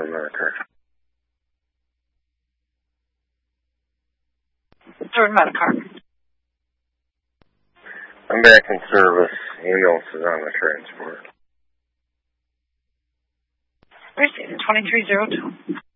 another car. Jordan about a car. I'm back in service. Ambulance is on the transport. Where's it? 2302.